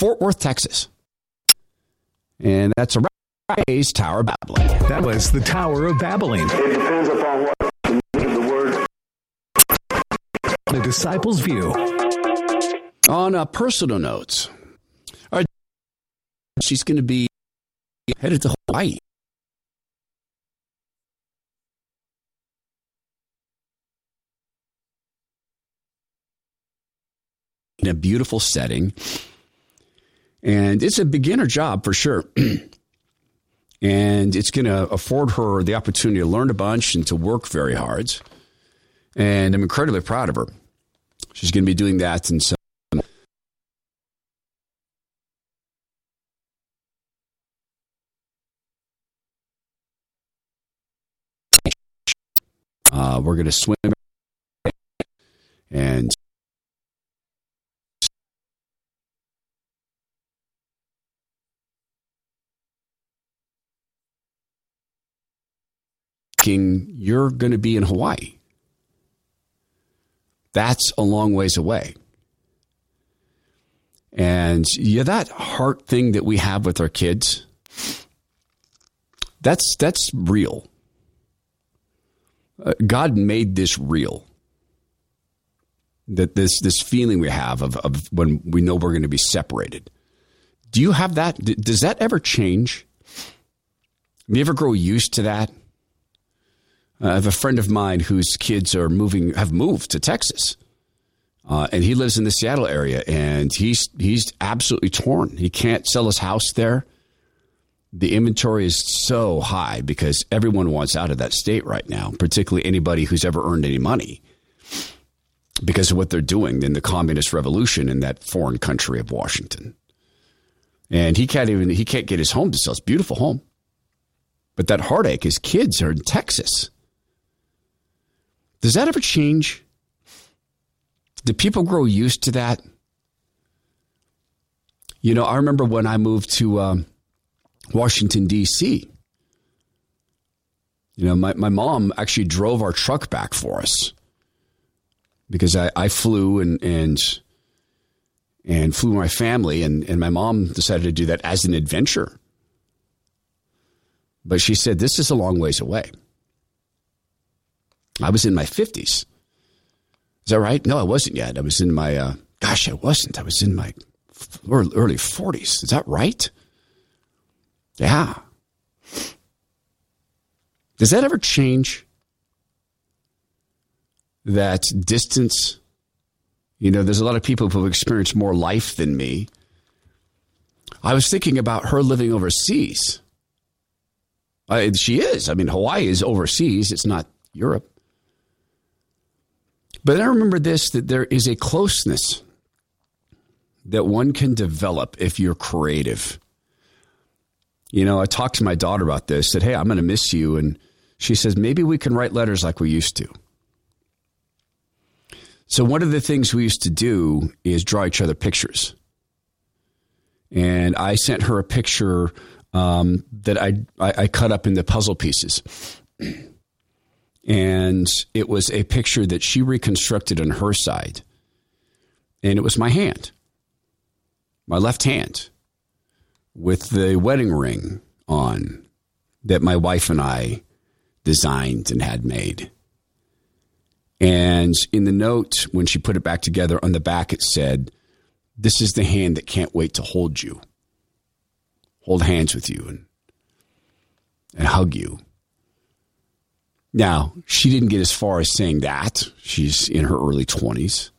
Fort Worth, Texas. And that's Ray's Tower of Babbling. That was the Tower of Babbling. It depends upon what the meaning of the word. The Disciples' View. On personal notes, she's going to be headed to Hawaii. In a beautiful setting. And it's a beginner job for sure. And it's going to afford her the opportunity to learn a bunch and to work very hard. And I'm incredibly proud of her. She's going to be doing that. And so we're going to swim and you're going to be in Hawaii. That's a long ways away. And yeah, that heart thing that we have with our kids, that's real. God made this real. That this feeling we have of when we know we're going to be separated. Do you have that? Does that ever change? Do you ever grow used to that? I have a friend of mine whose kids have moved to Texas, and he lives in the Seattle area, and he's absolutely torn. He can't sell his house there. The inventory is so high because everyone wants out of that state right now, particularly anybody who's ever earned any money because of what they're doing in the communist revolution in that foreign country of Washington. And he can't get his home to sell. It's a beautiful home. But that heartache, his kids are in Texas. Does that ever change? Do people grow used to that? You know, I remember when I moved to Washington, D.C., you know, my mom actually drove our truck back for us because I flew and flew my family, and my mom decided to do that as an adventure. But she said, this is a long ways away. I was in my 50s. Is that right? No, I wasn't yet. I was in my, I was in my early 40s. Is that right? Yeah. Does that ever change? That distance? You know, there's a lot of people who have experienced more life than me. I was thinking about her living overseas. She is. I mean, Hawaii is overseas. It's not Europe. But I remember this, that there is a closeness that one can develop if you're creative. You know, I talked to my daughter about this, said, hey, I'm going to miss you. And she says, maybe we can write letters like we used to. So one of the things we used to do is draw each other pictures. And I sent her a picture that I cut up into puzzle pieces. And it was a picture that she reconstructed on her side. And it was my hand, my left hand, with the wedding ring on that my wife and I designed and had made. And in the note, when she put it back together, on the back it said, this is the hand that can't wait to hold you, hold hands with you and hug you. Now, she didn't get as far as saying that. She's in her early 20s.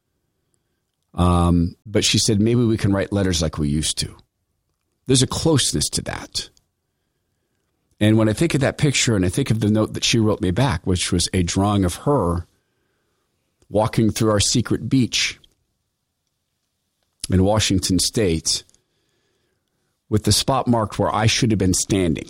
But she said, maybe we can write letters like we used to. There's a closeness to that. And when I think of that picture and I think of the note that she wrote me back, which was a drawing of her walking through our secret beach in Washington State with the spot marked where I should have been standing.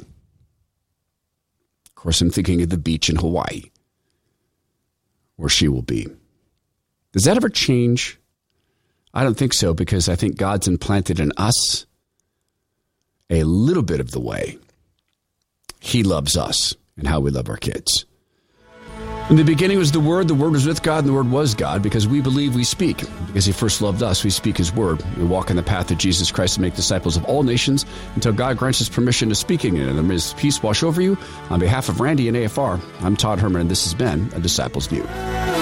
Of course, I'm thinking of the beach in Hawaii where she will be. Does that ever change? I don't think so, because I think God's implanted in us a little bit of the way He loves us and how we love our kids. In the beginning was the Word was with God, and the Word was God. Because we believe, we speak. Because he first loved us, we speak his word. We walk in the path of Jesus Christ and make disciples of all nations until God grants us permission to speaking in it. And may his peace wash over you. On behalf of Randy and AFR, I'm Todd Herman, and this has been A Disciple's View.